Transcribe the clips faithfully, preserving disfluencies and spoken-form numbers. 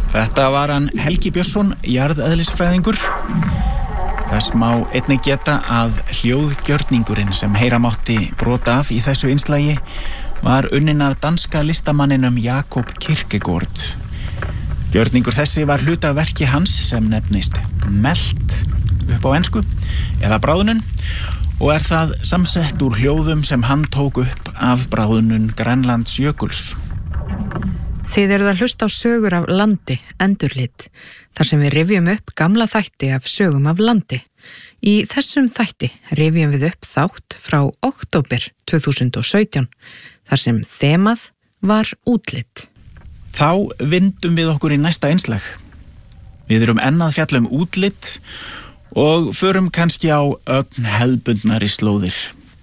Þetta var hann Helgi Björnsson, jarðeðlisfræðingur. Þess má einnig geta að hljóðgjörningurinn sem heyra mátti brota af í þessu innslagi var unnin af danska listamanninum Jakob Kierkegaard. Gjörningur þessi var hluti af verki hans sem nefnist Melt upp á ensku eða bráðnun og er það samsett úr hljóðum sem hann tók upp af bráðnun Grænlandsjökuls. Þið eruð að hlusta á sögur af landi, endurlit, þar sem við rifjum upp gamla þætti af sögum af landi. Í þessum þætti rifjum við upp þátt frá október tvö þúsund og sautján, þar sem þemað var útlit. Þá vindum við okkur í næsta innslag. Við erum enn að fjalla um útlit og förum kannski á ögn hefðbundnari slóðir.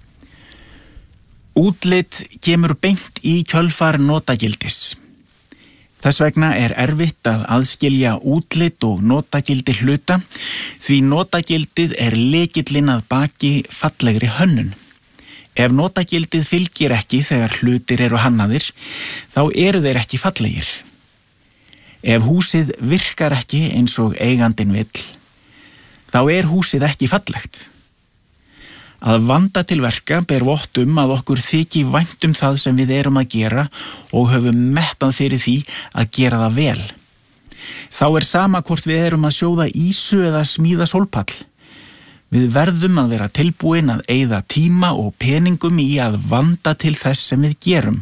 Útlit kemur beint í kjölfar notagildis. Þess vegna er erfitt að aðskilja útlit og notagildi hluta því notagildið er lykillinn að baki fallegri hönnun. Ef notagildið fylgir ekki þegar hlutir eru hannaðir, þá eru þeir ekki fallegir. Ef húsið virkar ekki eins og eigandinn vill, þá er húsið ekki fallegt. Að vanda til verka ber vott um að okkur þyki vænt um það sem við erum að gera og höfum mettað fyrir því að gera það vel. Þá er sama hvort við erum að sjóða ísu eða smíða sólpall. Við verðum að vera tilbúin að eyða tíma og peningum í að vanda til þess sem við gerum.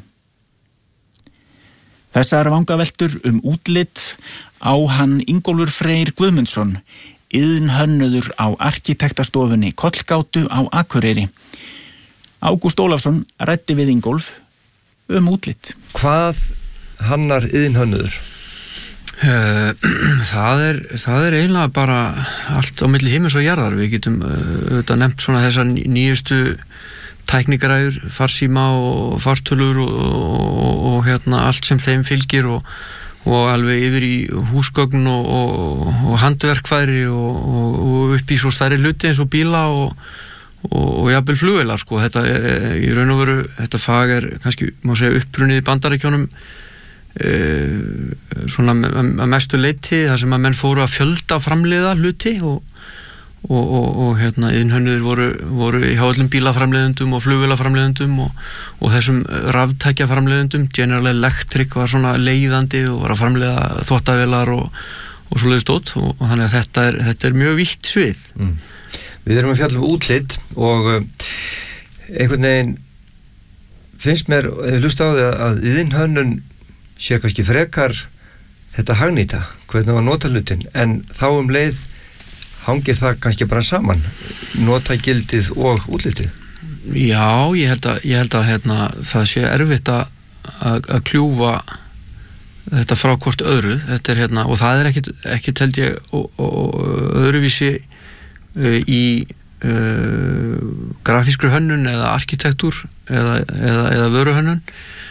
Þessar vangaveltur um útlit á hann Ingólfur Freyr Guðmundsson, iðnhönnuður á arkitektastofunni Kollgátu á Akureyri. Ágúst Ólafsson ræddi við Ingólf um útlit. Hvað hannar iðnhönnuður? Uh, það er það er eiginlega bara allt á milli himins og jarðar. Við getum auðvitað uh, nefnt svona þessar nýjustu tæknigræður, farsíma og fartölur og, og, og, og hérna allt sem þeim fylgir og og alveg yfir í húsgögn og, og, og handverkfæri og, og, og upp í svo stærri hluti eins og bíla og, og, og jafnvel flugvélar sko. Þetta er í raun og veru, þetta fag er kannski, má segja, upprunnið í Bandaríkjunum e, svona að mestu leyti þar sem að menn fóru að fjölda framleiða hluti og og, og, og hérna iðnhönnuðir voru, voru í öllum bílaframleiðendum og flugvélaframleiðendum og, og þessum raftækjaframleiðendum. General Electric var svona leiðandi og var að framleiða þvottavélar og, og svoleiðis dót og, og þannig að þetta er, þetta er mjög vítt svið. Mm. Við erum að fjalla um útlit og uh, einhvern veginn finnst mér, ef við hlusta á því að iðnhönnun sé kannski frekar þetta hagnýta, hvernig var nota hlutin, en þá um leið hangir það kannski bara saman, notagildið og útlitið? Já, ég held að, ég held að hérna, það sé erfitt að, að, að kljúfa þetta frá hvort öðru. Þetta er, hérna, og það er ekkit, ekkit held ég og, og öðruvísi uh, í uh, grafískri hönnun eða arkitektúr eða, eða, eða vöruhönnun.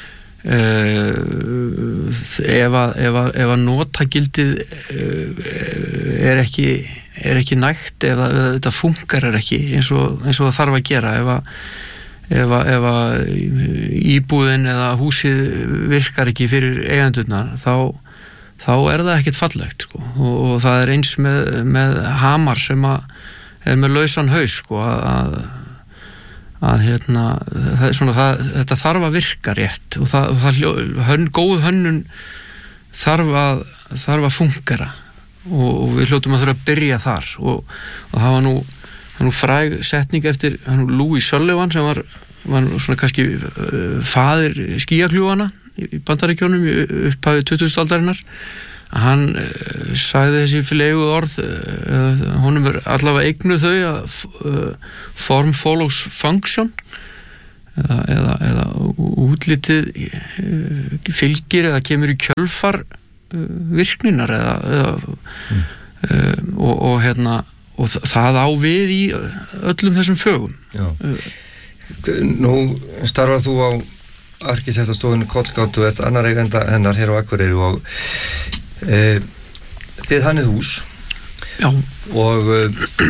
Uh, ef að, ef að, ef að notagildið uh, er ekki er ekki nægt, ef að, ef þetta funkar er ekki eins og, eins og það þarf að gera, ef að, ef að, ef að íbúðin eða húsið virkar ekki fyrir eigendurnar, þá, þá er það ekkert fallegt sko. og, og það er eins með, með hamar sem að er með lausan haus sko, að, að hérna, það, svona, það, þetta þarf að virka rétt og það, það hönn, góð hönnun þarf að, þarf að fungera og, og við hljótum að þurfa að byrja þar og, og það var nú, það nú fræg setning eftir Louis Sullivan sem var, var svona kannski uh, faðir skýjakljúfana í Bandaríkjunum í upphafi tuttugustu aldarinnar. Hann uh, sagði þessi fylegu orð uh, honum er allavega eignuð þau að uh, form follows function eða, eða, eða útlitið uh, fylgir eða kemur í kjölfar virkninar eða, eða mm. uh, og, og hérna og það á við í öllum þessum fögum. Já. Nú starfar þú á arkitektastofunni Kollgátu, ert annar eiganda hennar hér á Akureyri og e, þið hannið hús. Já. Og e,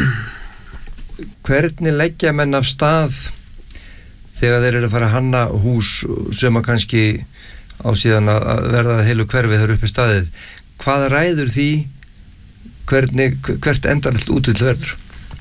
hvernig leggja menn af stað þegar þeir eru að fara að hanna hús sem að kannski á síðan að verða heilu hverfi þar uppi staðið? hvað ræður því hvernig, hvert endanlegt útlitt verður?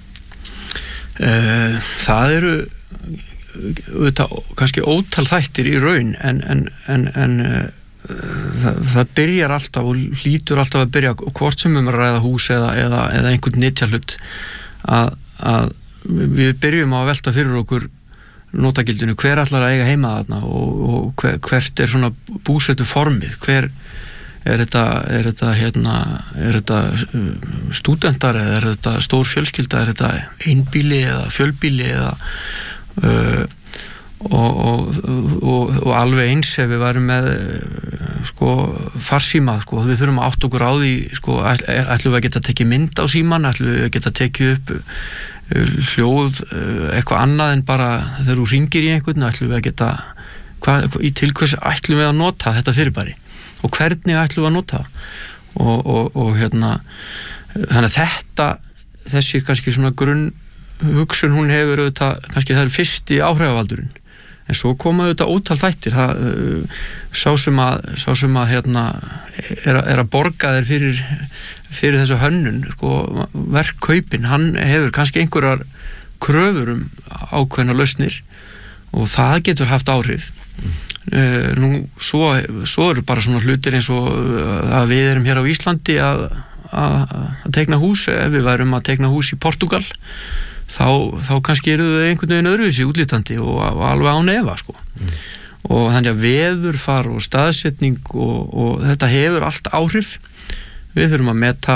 Uh, það eru auðvitað kannski ótal þættir í raun en, en, en, en uh, það, það byrjar alltaf og hlýtur alltaf að byrja hvort sem um að ræða hús eða, eða, eða einhvern nytjahlut að, að við byrjum á að velta fyrir okkur notagildinu, hver ætlar að eiga heima þarna og, og hver, hvert er svona búsetu formið, hver er þetta, er þetta hérna, er þetta stúdentar eða er þetta stór fjölskylda, er þetta einbýli eða fjölbýli eða uh, og, og, og, og alveg eins ef við værum með sko farsíma, sko, við þurfum að átta okkur á því, sko, ætlum við að geta tekið mynd á síman, ætlum við að geta tekið upp hljóð, eitthvað annað en bara þegar þú hringir í einhvern, ætlum við að geta hvað, í tilkvæmst ætlum við að nota þetta fyrirbæri og hvernig ætlum við að nota og, og, og hérna þannig að þetta, þessi kannski svona grunn hugsun hún hefur auðvitað, kannski það er fyrsti áhrifavaldurinn en svo koma auðvitað ótal þættir það, sá sem að, sá sem að hérna, er, að, er að borga þér fyrir, fyrir þessu hönnun sko, verkkaupin, hann hefur kannski einhverjar kröfur um ákveðna lausnir og það getur haft áhrif mm. uh, nú, svo, svo eru bara svona hlutir eins og að við erum hér á Íslandi að, að, að teikna hús, ef við værum að teikna hús í Portugal Þá, þá kannski eru þau einhvern veginn öðruvísi útlítandi og, og alveg án efa sko. mm. og þannig að veðurfar og staðsetning og, og þetta hefur allt áhrif við þurfum að meta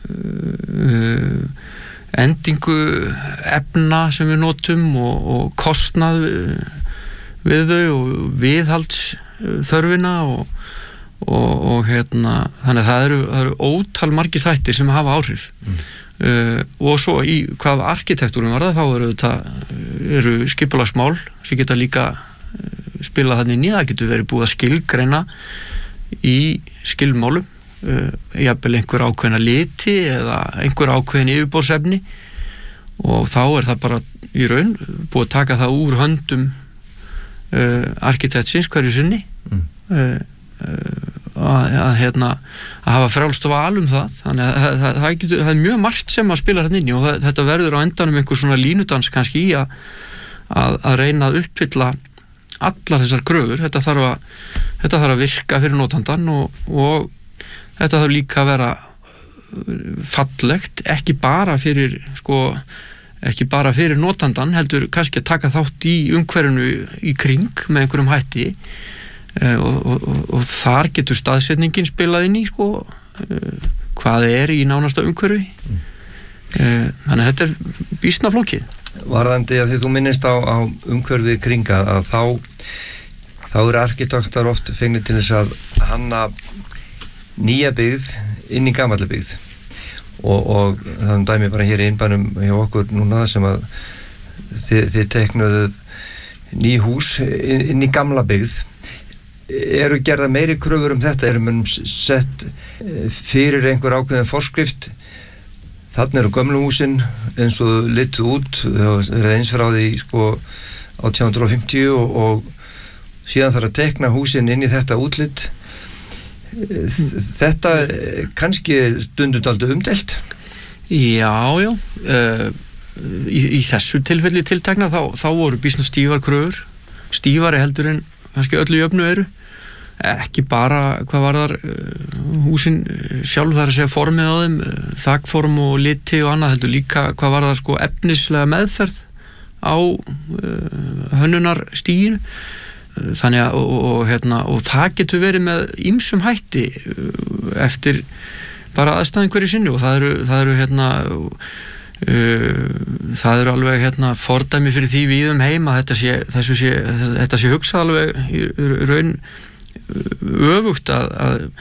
uh, endingu efna sem við notum og, og kostnað við þau og viðhaldsþörfina og, og, og hérna þannig að það eru, það eru ótal margir þættir sem hafa áhrif mm. Uh, og svo í hvað arkitektúrum var það þá eru, það, eru skipulagsmál sem geta líka uh, spila þannig inn í, það getur verið búið að skilgreina í skilmálum uh, jafnvel einhver ákveðna liti eða einhver ákveðin yfirborðsefni og þá er það bara í raun búið að taka það úr höndum uh, arkitektsins hverju sinni mm. uh, Að, að, hérna, að hafa frjálst val um það þannig að það, það, það, getur, það er mjög margt sem að spila hérna inn í og það, þetta verður á endanum einhver svona línudans kannski í að, að, að reyna að uppfylla allar þessar kröfur þetta þarf að, þetta þarf að virka fyrir notandan og, og þetta þarf líka að vera fallegt, ekki bara fyrir sko, ekki bara fyrir notandan heldur kannski að taka þátt í umhverfinu í kring með einhverjum hætti Uh, og, og, og, og þar getur staðsetningin spilað inn í sko, uh, hvað er í nánasta umhverfi mm. uh, þannig að þetta er býsna flókið. Varðandi að því þú minnist á, á umhverfi kringa að þá þá eru arkitektar oft fengnir til þess að hanna nýja byggð inn í gamalli byggð og, og það dæmi bara hér í innbænum hjá okkur núna sem að þið, þið teiknuðuð ný hús inn, inn í gamla byggð eru gerða meiri kröfur um þetta erum við sett fyrir einhver ákveðin forskrift þarna eru gömlu húsin eins og litu út það er eins frá því sko átján hundruð fimmtíu og, og síðan þarf að tekna húsin inn í þetta útlit þetta kannski stundum aldrei umdelt Já, já uh, í, í þessu tilfelli tiltekna þá, þá voru býsna stífar kröfur stífari heldur en kannski öllu jöfnu eru ekki bara hvað var þar húsin sjálf þar að segja formið á þeim þakform og liti og annað heldur líka hvað var þar sko efnislega meðferð á uh, hönnunarstíginu þannig að og, og, hérna, og það getur verið með ýmsum hætti uh, eftir bara aðstæðin hverju sinni og það eru, það eru hérna uh, það eru alveg hérna fordæmi fyrir því við um heima þetta sé, þessu sé, þetta sé hugsað alveg í raun öfugt að, að